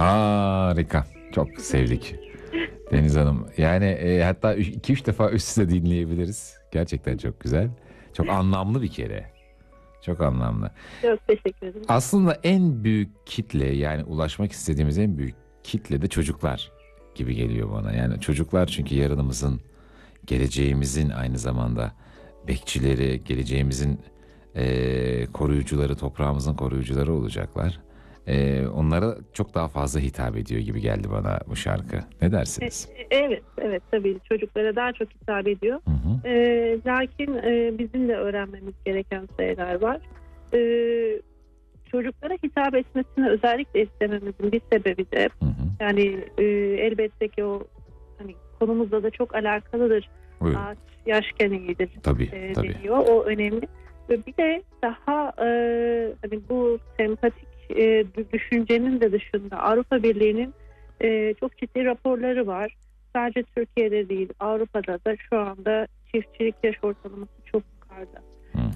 Harika. Çok sevdik Deniz Hanım. Yani hatta 2-3 defa üst üste dinleyebiliriz. Gerçekten çok güzel. Çok anlamlı bir kere. Çok anlamlı. Çok teşekkür ederim. Aslında en büyük kitle, yani ulaşmak istediğimiz en büyük kitle de çocuklar gibi geliyor bana. Yani çocuklar çünkü yarınımızın, geleceğimizin aynı zamanda bekçileri, geleceğimizin koruyucuları, toprağımızın koruyucuları olacaklar. Onlara çok daha fazla hitap ediyor gibi geldi bana bu şarkı. Ne dersiniz? Evet, evet tabii çocuklara daha çok hitap ediyor. Hı hı. Lakin bizim de öğrenmemiz gereken şeyler var. Çocuklara hitap etmesini özellikle istememizin bir sebebi de Hı hı. yani elbette ki o hani konumuzla da çok alakalıdır. Buyurun. Ağaç yaşken eğilir Tabii. deniyor. O önemli. Ve bir de daha hani bu sempatik düşüncenin de dışında Avrupa Birliği'nin çok ciddi raporları var. Sadece Türkiye'de değil, Avrupa'da da şu anda çiftçilik yaş ortalaması çok yukarıda.